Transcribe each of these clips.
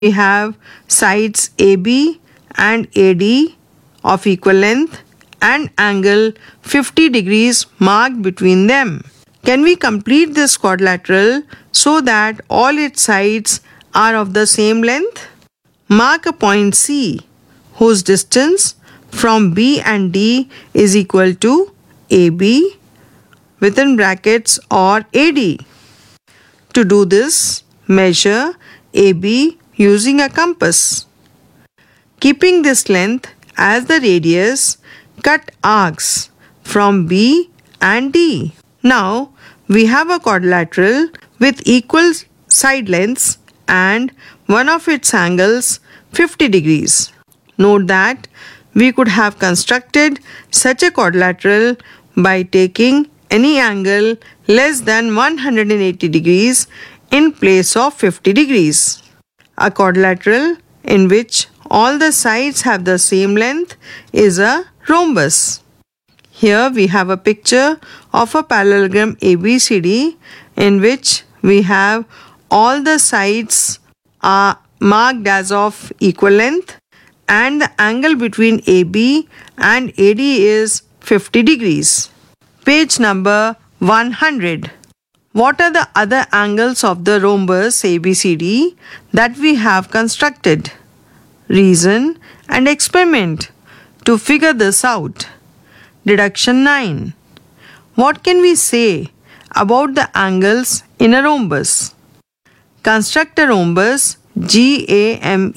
We have sides AB and AD of equal length and angle 50 degrees marked between them. Can we complete this quadrilateral so that all its sides are of the same length? Mark a point C whose distance from B and D is equal to AB within brackets or AD. To do this, measure AB using a compass. Keeping this length as the radius, cut arcs from B and D. Now we have a quadrilateral with equal side lengths and one of its angles 50 degrees. Note that we could have constructed such a quadrilateral by taking any angle less than 180 degrees in place of 50 degrees. A quadrilateral in which all the sides have the same length is a rhombus. Here we have a picture of a parallelogram ABCD in which we have all the sides are marked as of equal length and the angle between AB and AD is 50 degrees. Page number 100. What are the other angles of the rhombus ABCD that we have constructed? Reason and experiment to figure this out. Deduction 9. What can we say about the angles in a rhombus? Construct a rhombus GAME.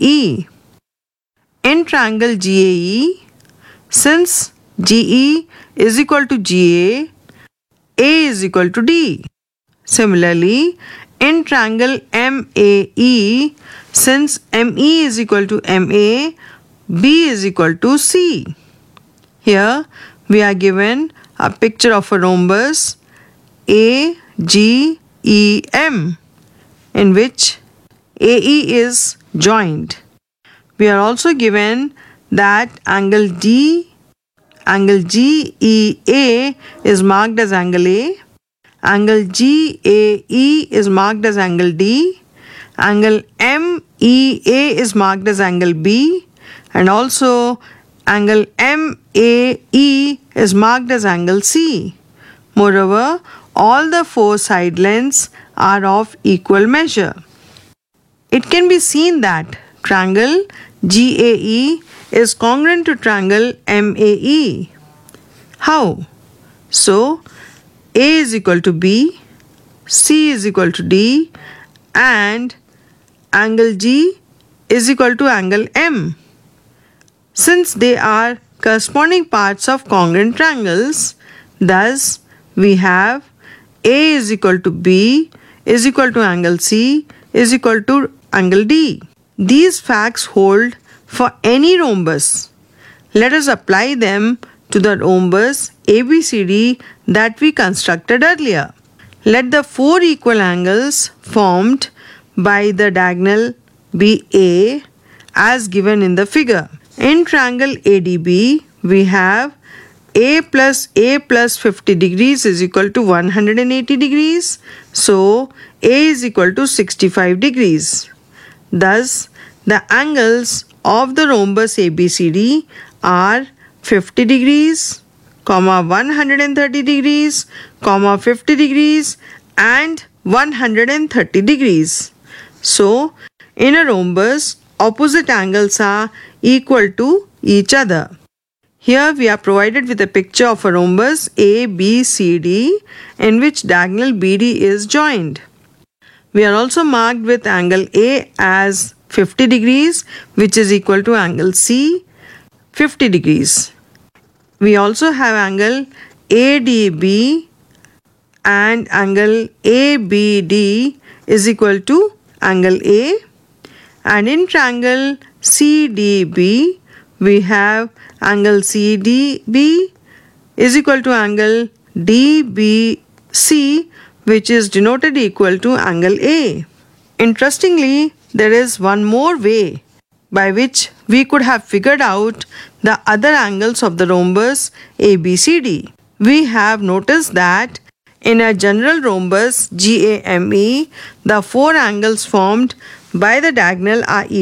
In triangle GAE, since GE is equal to GA, A is equal to D. Similarly, in triangle MAE, since ME is equal to MA, B is equal to C. Here we are given a picture of a rhombus AGEM in which AE is joined. We are also given that angle GEA is marked as angle A, angle GAE is marked as angle D, angle MEA is marked as angle B, and also angle MAE is marked as angle C. Moreover, all the four side lengths are of equal measure. It can be seen that triangle GAE is congruent to triangle MAE. How? So, A is equal to B, C is equal to D, and angle G is equal to angle M. Since they are corresponding parts of congruent triangles, thus we have A is equal to B is equal to angle C is equal to angle D. These facts hold for any rhombus. Let us apply them to the rhombus ABCD that we constructed earlier. Let the four equal angles formed by the diagonal be A as given in the figure. In triangle ADB, we have A plus 50 degrees is equal to 180 degrees. So, A is equal to 65 degrees. Thus, the angles of the rhombus ABCD are 50 degrees, 130 degrees, 50 degrees and 130 degrees. So, in a rhombus, opposite angles are equal to each other. Here we are provided with a picture of a rhombus ABCD in which diagonal BD is joined. We are also marked with angle A as 50 degrees which is equal to angle C 50 degrees. We also have angle ADB and angle ABD is equal to angle A, and in triangle CDB we have angle CDB is equal to angle DBC which is denoted equal to angle A. Interestingly, there is one more way by which we could have figured out the other angles of the rhombus ABCD. We have noticed that in a general rhombus GAME, the four angles formed by the diagonal are equal.